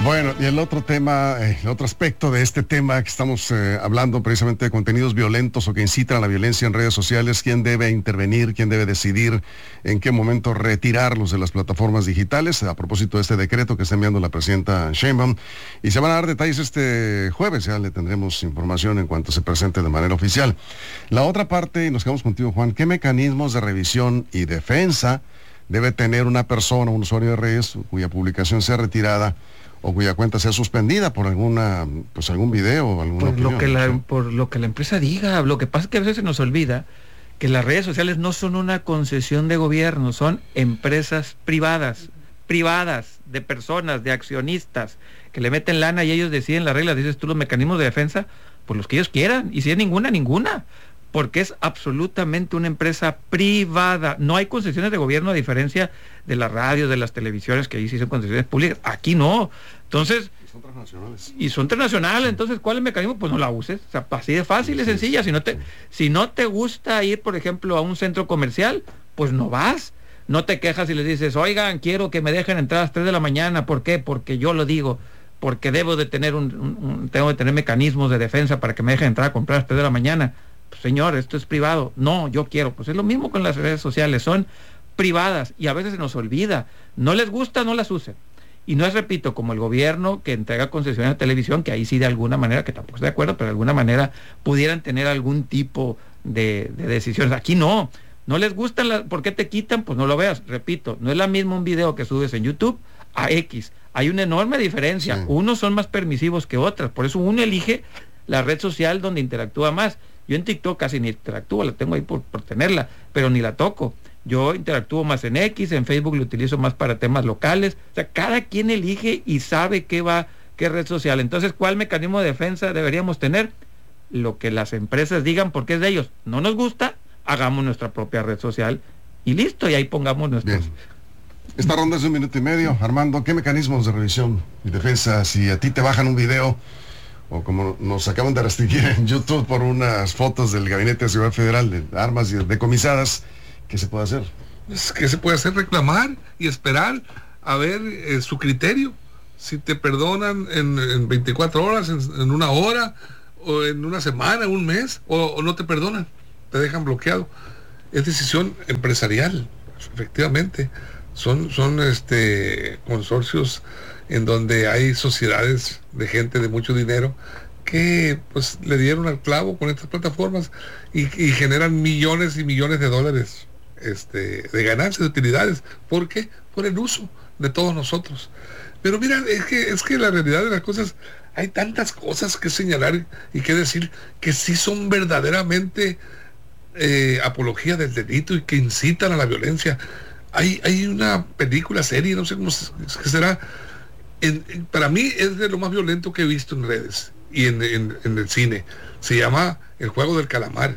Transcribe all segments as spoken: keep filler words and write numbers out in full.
Bueno, y el otro tema, eh, el otro aspecto de este tema que estamos eh, hablando precisamente de contenidos violentos o que incitan a la violencia en redes sociales, quién debe intervenir, quién debe decidir en qué momento retirarlos de las plataformas digitales, a propósito de este decreto que está enviando la presidenta Sheinbaum, y se van a dar detalles este jueves, ya le tendremos información en cuanto se presente de manera oficial. La otra parte, y nos quedamos contigo, Juan, ¿qué mecanismos de revisión y defensa debe tener una persona, un usuario de redes cuya publicación sea retirada o cuya cuenta sea suspendida por alguna, pues algún video o alguna por opinión, lo que la, ¿sí? por lo que la empresa diga. Lo que pasa es que a veces se nos olvida que las redes sociales no son una concesión de gobierno, son empresas privadas, privadas, de personas, de accionistas, que le meten lana y ellos deciden las reglas. Dices tú, los mecanismos de defensa, pues los que ellos quieran, y si es ninguna, ninguna, porque es absolutamente una empresa privada. No hay concesiones de gobierno, a diferencia de las radios, de las televisiones, que ahí sí son concesiones públicas. Aquí no. Entonces, Y son transnacionales. y son transnacionales, entonces, ¿cuál es el mecanismo? Pues no la uses. O sea, así de fácil y sencilla. Si no te, si no te gusta ir, por ejemplo, a un centro comercial, pues no vas. No te quejas y les dices, oigan, quiero que me dejen entrar a las tres de la mañana. ¿Por qué? Porque yo lo digo. Porque debo de tener un, un, un tengo de tener mecanismos de defensa para que me dejen entrar a comprar a las tres de la mañana. Pues, señor, esto es privado. No, yo quiero. Pues es lo mismo con las redes sociales. Son privadas y a veces se nos olvida. No les gusta, no las usen. Y no es, repito, como el gobierno que entrega concesiones a televisión, que ahí sí de alguna manera, que tampoco estoy de acuerdo, pero de alguna manera pudieran tener algún tipo de, de decisiones. Aquí no. No les gustan, las, ¿por qué te quitan? Pues no lo veas. Repito, no es la misma un video que subes en YouTube a X. Hay una enorme diferencia. Sí. Unos son más permisivos que otras. Por eso uno elige la red social donde interactúa más. Yo en TikTok casi ni interactúo, la tengo ahí por, por tenerla, pero ni la toco. Yo interactúo más en X, en Facebook lo utilizo más para temas locales. O sea, cada quien elige y sabe qué va, qué red social. Entonces, ¿cuál mecanismo de defensa deberíamos tener? Lo que las empresas digan, porque es de ellos. No nos gusta, hagamos nuestra propia red social y listo, y ahí pongamos nuestros... Bien. Esta ronda es de un minuto y medio. Armando, ¿qué mecanismos de revisión y defensa si a ti te bajan un video, o como nos acaban de restringir en YouTube por unas fotos del Gabinete de Seguridad Federal de armas decomisadas, qué se puede hacer? Es que se puede hacer, reclamar y esperar a ver eh, su criterio, si te perdonan en, en veinticuatro horas, en, en una hora, o en una semana, un mes, o, o no te perdonan, te dejan bloqueado. Es decisión empresarial, efectivamente. Son, son este consorcios en donde hay sociedades de gente de mucho dinero que pues le dieron al clavo con estas plataformas y, y generan millones y millones de dólares este, de ganancias, de utilidades. ¿Por qué? Por el uso de todos nosotros. Pero mira, es que, es que la realidad de las cosas, hay tantas cosas que señalar y que decir que sí son verdaderamente eh, apología del delito y que incitan a la violencia. Hay, hay una película, serie, no sé cómo qué será, en, en, para mí es de lo más violento que he visto en redes y en, en, en el cine. Se llama El Juego del Calamar,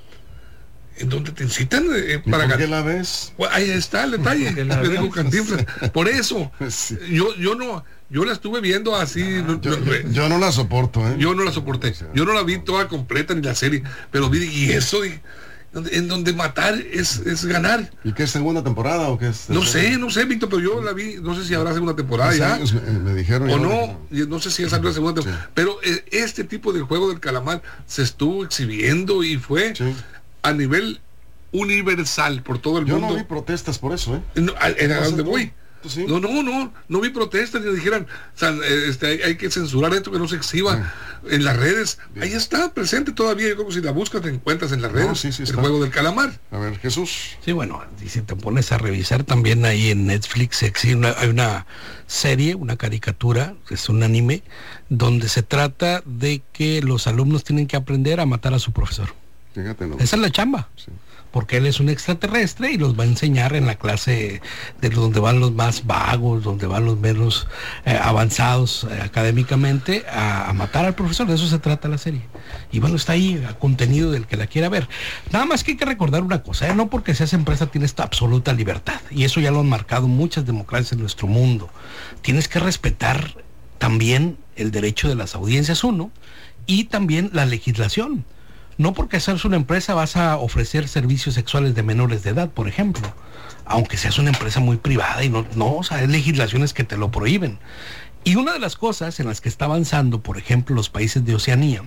en donde te incitan eh, para ganar. ¿Por qué la ves? Well, ahí está el detalle. Le digo Cantinflas. Por eso, sí. yo, yo no, yo la estuve viendo así. Ah, no, yo, no, yo no la soporto, ¿eh? Yo no la soporté. Yo no la vi toda completa ni la serie, pero vi y eso. Y, en donde matar es, es ganar. ¿Y qué es segunda temporada o qué es? No sé, no sé, Víctor, pero yo la vi, no sé si habrá segunda temporada ya. Me, me dijeron. O no, no, no sé si ya salió la segunda temporada. Sí. Pero eh, este tipo de Juego del Calamar se estuvo exhibiendo y fue sí. a nivel universal por todo el yo mundo. Yo no vi protestas por eso, ¿eh? No, a, a, a donde voy. ¿Sí? No, no, no, no vi protestas ni dijeran, o sea, este, hay, hay que censurar esto, que no se exhiba ah. en las redes. Bien. Ahí está presente todavía, yo creo que si la buscas te encuentras en las redes, no, sí, sí, el está. Juego del Calamar. A ver, Jesús. Sí, bueno, y si te pones a revisar también ahí en Netflix, existe una, hay una serie, una caricatura, es un anime, donde se trata de que los alumnos tienen que aprender a matar a su profesor. Fíjate, no. Esa es la chamba. Sí. Porque él es un extraterrestre y los va a enseñar en la clase de donde van los más vagos, donde van los menos eh, avanzados eh, académicamente, a, a matar al profesor. De eso se trata la serie. Y bueno, está ahí el contenido del que la quiera ver. Nada más que hay que recordar una cosa, ¿eh? No porque seas empresa tienes esta absoluta libertad. Y eso ya lo han marcado muchas democracias en nuestro mundo. Tienes que respetar también el derecho de las audiencias, uno, y también la legislación. No porque seas una empresa vas a ofrecer servicios sexuales de menores de edad, por ejemplo, aunque seas una empresa muy privada y no, no, o sea, hay legislaciones que te lo prohíben. Y una de las cosas en las que está avanzando, por ejemplo, los países de Oceanía,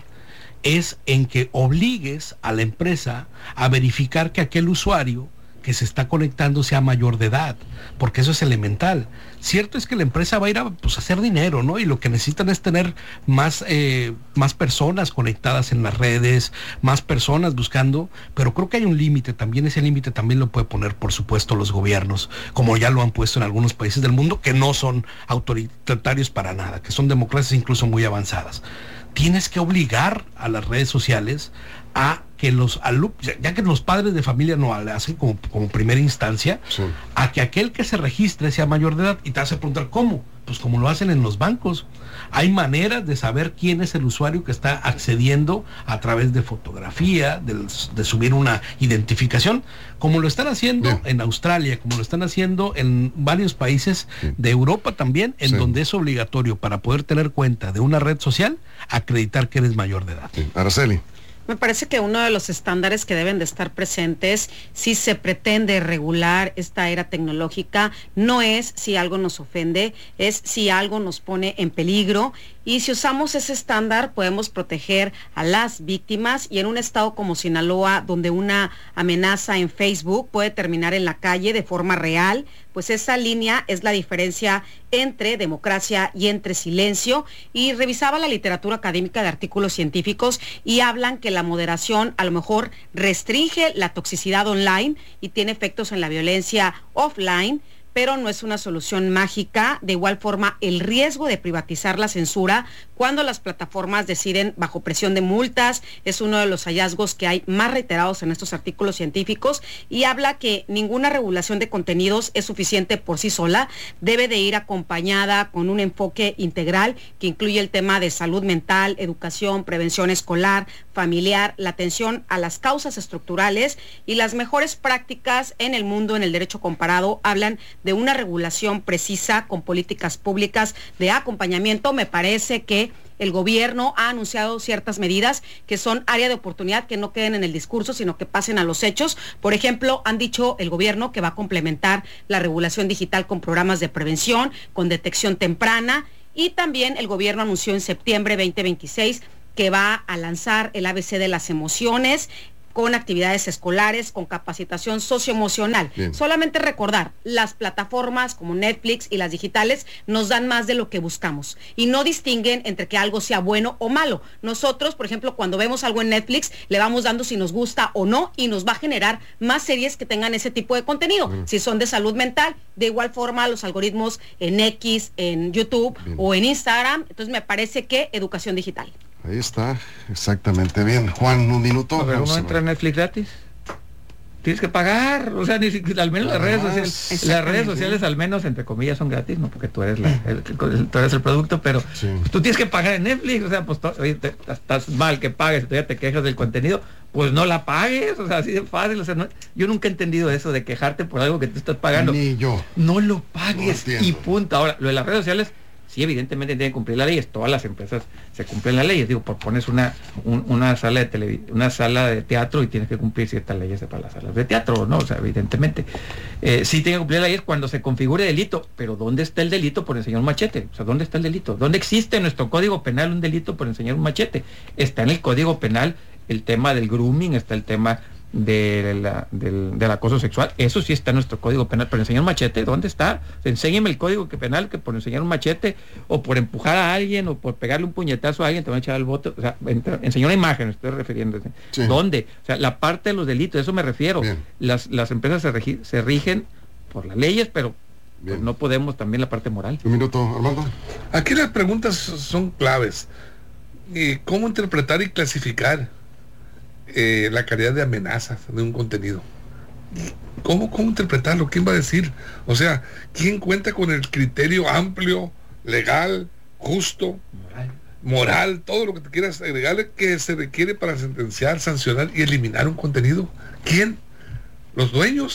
es en que obligues a la empresa a verificar que aquel usuario que se está conectando sea mayor de edad, porque eso es elemental. Cierto es que la empresa va a ir a, pues, a hacer dinero, ¿no? Y lo que necesitan es tener más, eh, más personas conectadas en las redes, más personas buscando, pero creo que hay un límite también. Ese límite también lo puede poner, por supuesto, los gobiernos, como ya lo han puesto en algunos países del mundo, que no son autoritarios para nada, que son democracias incluso muy avanzadas. Tienes que obligar a las redes sociales a que los alumnos, ya que los padres de familia no le hacen como, como primera instancia, sí, a que aquel que se registre sea mayor de edad. Y te hace preguntar, ¿cómo? Pues como lo hacen en los bancos. Hay maneras de saber quién es el usuario que está accediendo a través de fotografía, de, de subir una identificación, como lo están haciendo Bien. en Australia, como lo están haciendo en varios países sí. de Europa también, en sí. donde es obligatorio, para poder tener cuenta de una red social, acreditar que eres mayor de edad. Sí. Araceli. Me parece que uno de los estándares que deben de estar presentes si se pretende regular esta era tecnológica no es si algo nos ofende, es si algo nos pone en peligro, y si usamos ese estándar podemos proteger a las víctimas. Y en un estado como Sinaloa, donde una amenaza en Facebook puede terminar en la calle de forma real, pues esa línea es la diferencia entre democracia y entre silencio. Y revisaba la literatura académica de artículos científicos y hablan que la moderación a lo mejor restringe la toxicidad online y tiene efectos en la violencia offline, pero no es una solución mágica. De igual forma, el riesgo de privatizar la censura cuando las plataformas deciden bajo presión de multas es uno de los hallazgos que hay más reiterados en estos artículos científicos, y habla que ninguna regulación de contenidos es suficiente por sí sola, debe de ir acompañada con un enfoque integral que incluye el tema de salud mental, educación, prevención escolar, familiar, la atención a las causas estructurales. Y las mejores prácticas en el mundo en el derecho comparado hablan de una regulación precisa con políticas públicas de acompañamiento. Me parece que el gobierno ha anunciado ciertas medidas que son área de oportunidad, que no queden en el discurso, sino que pasen a los hechos. Por ejemplo, han dicho el gobierno que va a complementar la regulación digital con programas de prevención, con detección temprana, y también el gobierno anunció en septiembre veinte veintiséis que va a lanzar el A B C de las emociones, con actividades escolares, con capacitación socioemocional. Bien. Solamente recordar, las plataformas como Netflix y las digitales nos dan más de lo que buscamos y no distinguen entre que algo sea bueno o malo. Nosotros, por ejemplo, cuando vemos algo en Netflix, le vamos dando si nos gusta o no, y nos va a generar más series que tengan ese tipo de contenido. Bien. Si son de salud mental, de igual forma los algoritmos en X, en YouTube Bien. o en Instagram. Entonces me parece que educación digital. Ahí está, exactamente. Bien, Juan, un minuto. A ver, ¿uno entra en Netflix gratis? Tienes que pagar, o sea, ni siquiera, al menos las redes sociales, las redes sociales al menos entre comillas son gratis, no porque tú eres la, el, el, tú eres el producto, pero sí. pues, tú tienes que pagar en Netflix, o sea, pues to, oye, te, estás mal que pagues, todavía te quejas del contenido, pues no la pagues, o sea, así de fácil. O sea, no, yo nunca he entendido eso de quejarte por algo que tú estás pagando. Ni yo. No lo pagues no y punto. Ahora, lo de las redes sociales, sí, evidentemente tienen que cumplir las leyes, todas las empresas se cumplen las leyes. Digo, por pones una un, una sala de televi una sala de teatro y tienes que cumplir ciertas leyes para las salas de teatro, ¿no? O sea, evidentemente. Eh, sí tienen que cumplir las leyes cuando se configure delito, pero ¿dónde está el delito por enseñar un machete? O sea, ¿dónde está el delito? ¿Dónde existe en nuestro Código Penal un delito por enseñar un machete? Está en el Código Penal el tema del grooming, está el tema de la, del, del acoso sexual, eso sí está en nuestro Código Penal, pero enseñar un machete, ¿dónde está? Enséñeme el Código Penal que por enseñar un machete, o por empujar a alguien, o por pegarle un puñetazo a alguien, te van a echar al bote. O sea, enseñar una imagen, estoy refiriéndose. Sí. ¿Dónde? O sea, la parte de los delitos, a eso me refiero. Las, las empresas se, regi se rigen por las leyes, pero pues no podemos también la parte moral. Un minuto, Armando. Aquí las preguntas son claves. Eh, ¿Cómo interpretar y clasificar Eh, la calidad de amenazas de un contenido? ¿Cómo, ¿Cómo interpretarlo? ¿Quién va a decir? O sea, ¿quién cuenta con el criterio amplio, legal, justo, moral, moral todo lo que te quieras agregarle que se requiere para sentenciar, sancionar y eliminar un contenido? ¿Quién? ¿Los dueños?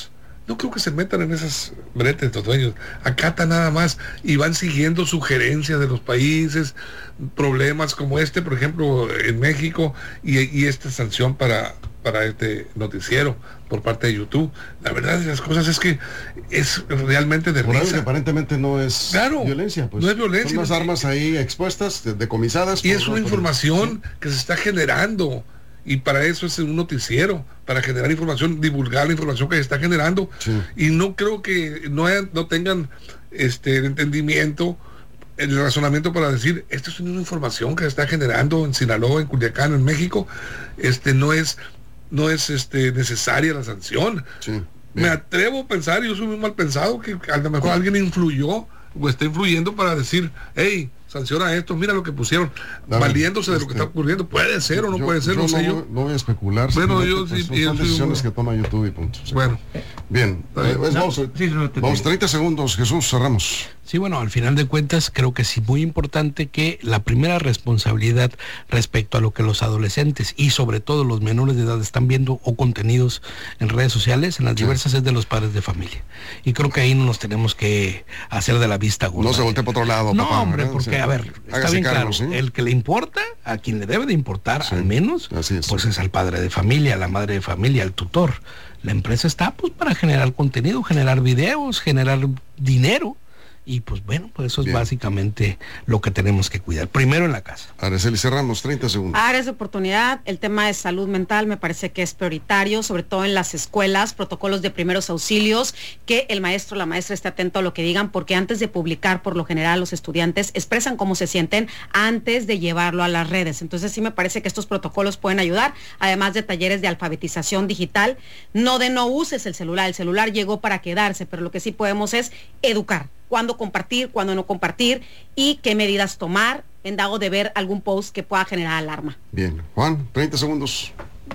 no creo que se metan en esas bretes los dueños. Acatan nada más y van siguiendo sugerencias de los países, problemas como este, por ejemplo, en México, y, y esta sanción para, para este noticiero por parte de YouTube. La verdad de las cosas es que es realmente de Por algo que risa. aparentemente no es Claro, violencia, pues. no es violencia. Son las armas ahí expuestas, de- decomisadas. Y por- es una por- información que se está generando. Y para eso es un noticiero, para generar información, divulgar la información que se está generando. Sí. Y no creo que no, hayan- no tengan este el entendimiento, el razonamiento para decir, esto es una información que se está generando en Sinaloa, en Culiacán, en México. Este no es, no es este necesaria la sanción. Sí, Me bien. atrevo a pensar, yo soy muy mal pensado, que a lo mejor alguien influyó o está influyendo para decir, hey, sanciona esto, mira lo que pusieron, A ver, valiéndose de lo que este, está ocurriendo. Puede ser o no Yo- puede ser, yo no sé no, yo. voy- no voy a especular. Bueno, simplemente, yo pues, sí- son, yo son soy decisiones un- que toma YouTube y punto. Sí. Bueno, Bien, Está bien. eh, pues, No, vamos, sí, no te vamos digo. treinta segundos, Jesús, cerramos. Sí, bueno, al final de cuentas creo que sí muy importante que la primera responsabilidad respecto a lo que los adolescentes y sobre todo los menores de edad están viendo o contenidos en redes sociales, en las Sí. diversas, es de los padres de familia. Y creo que ahí no nos tenemos que hacer de la vista gorda. No se voltee para otro lado, No, papá. hombre, ¿verdad? porque Sí. a ver, está Hágase bien cargo, claro, ¿sí? el que le importa, a quien le debe de importar Sí, al menos, así es. pues es al padre de familia, a la madre de familia, al tutor. La empresa está pues para generar contenido, generar videos, generar dinero. Y pues bueno, pues eso es Bien. básicamente lo que tenemos que cuidar. Primero en la casa. Araceli, cerramos, treinta segundos. Áreas de oportunidad, el tema de salud mental me parece que es prioritario, sobre todo en las escuelas, protocolos de primeros auxilios, que el maestro o la maestra esté atento a lo que digan, porque antes de publicar, por lo general, los estudiantes expresan cómo se sienten antes de llevarlo a las redes. Entonces sí me parece que estos protocolos pueden ayudar, además de talleres de alfabetización digital, no de no uses el celular, el celular llegó para quedarse, pero lo que sí podemos es educar. Cuándo compartir, cuándo no compartir y qué medidas tomar en dado de ver algún post que pueda generar alarma. Bien, Juan, treinta segundos.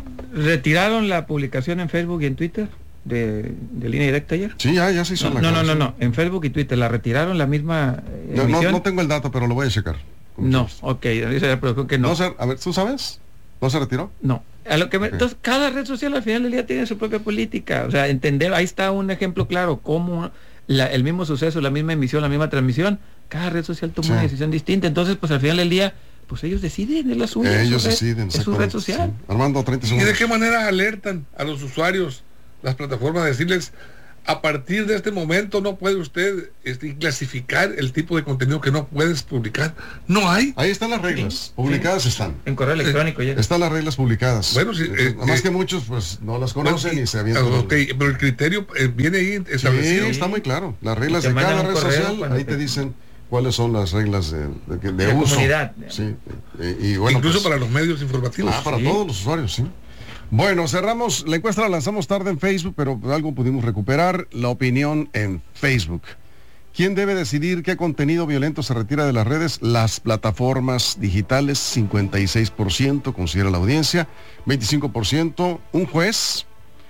¿Retiraron la publicación en Facebook y en Twitter de, de Línea Directa ayer? Sí, ya, ya se hizo No, la no, no, no, aclaración. no, en Facebook y Twitter. ¿La retiraron la misma eh, No, no, emisión? no tengo el dato, pero lo voy a checar. Con No, mucho gusto. ok, dice la producción que No no. se- a ver, ¿tú sabes? ¿No se retiró? No. A lo que me- Ok. Entonces, cada red social al final del día tiene su propia política. O sea, entender, ahí está un ejemplo claro, cómo la- el mismo suceso, la misma emisión, la misma transmisión, cada red social toma Sí. una decisión distinta. Entonces, pues al final del día, pues ellos deciden, es la suya. Ellos es su red- deciden. Es su red exactamente, social. sí. Armando, treinta ¿y segundos. de qué manera alertan a los usuarios las plataformas, decirles, a partir de este momento no puede usted este, clasificar el tipo de contenido que no puedes publicar? No hay. Ahí están las reglas, Sí, publicadas sí. están. En correo electrónico ya. Están las reglas publicadas. Bueno, sí, eh, Nada más eh, que muchos pues no las Bueno, conocen y- y se avientan. ah, ok, pero el criterio eh, viene ahí Sí, establecido. está muy claro. Las reglas te de mandan cada un red correo social, cuando ahí te te- dicen cuáles son las reglas de, de- de De uso. comunidad. Sí, eh, y bueno, Incluso pues, para los medios informativos. ah, para Sí. todos los usuarios, sí. Bueno, cerramos, la encuesta la lanzamos tarde en Facebook, pero algo pudimos recuperar, la opinión en Facebook. ¿Quién debe decidir qué contenido violento se retira de las redes? Las plataformas digitales, cincuenta y seis por ciento considera la audiencia, veinticinco por ciento un juez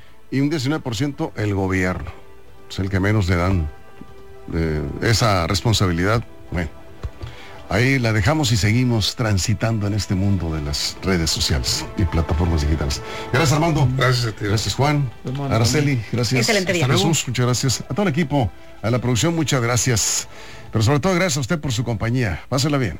y un diecinueve por ciento el gobierno. Es el que menos le dan eh, esa responsabilidad. Bueno, ahí la dejamos y seguimos transitando en este mundo de las redes sociales y plataformas digitales. Gracias, Armando. Gracias a ti. Gracias, Juan. Armando. Araceli, gracias. Excelente día. Hasta Jesús, muchas gracias. A todo el equipo, a la producción, muchas gracias. Pero sobre todo, gracias a usted por su compañía. Pásela bien.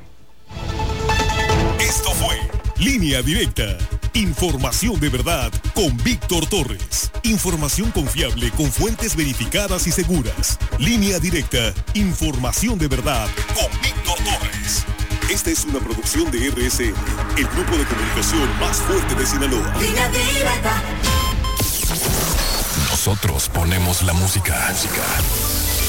Esto fue Línea Directa. Información de verdad con Víctor Torres. Información confiable con fuentes verificadas y seguras. Línea Directa. Información de verdad con Víctor Torres. Esta es una producción de R S N, el grupo de comunicación más fuerte de Sinaloa. Línea Directa. Nosotros ponemos la música. música.